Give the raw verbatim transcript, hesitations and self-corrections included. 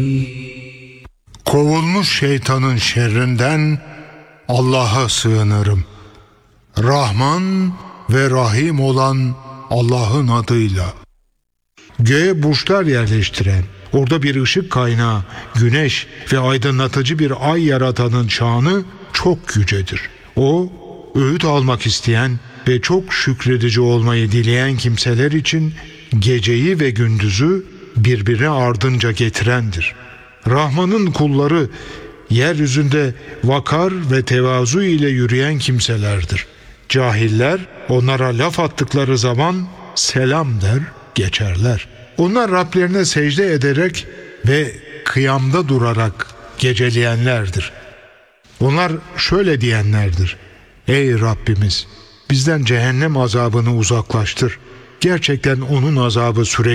Kovulmuş şeytanın şerrinden Allah'a sığınırım. Rahman ve Rahim olan Allah'ın adıyla. Göğe burçlar yerleştiren, orada bir ışık kaynağı, güneş ve aydınlatıcı bir ay yaratanın şanı çok yücedir. O, öğüt almak isteyen ve çok şükredici olmayı dileyen kimseler için geceyi ve gündüzü birbirine ardınca getirendir. Rahman'ın kulları yeryüzünde vakar ve tevazu ile yürüyen kimselerdir. Cahiller onlara laf attıkları zaman selam der geçerler. Onlar Rablerine secde ederek ve kıyamda durarak geceleyenlerdir. Onlar şöyle diyenlerdir: Ey Rabbimiz, bizden cehennem azabını uzaklaştır. Gerçekten onun azabı sürekli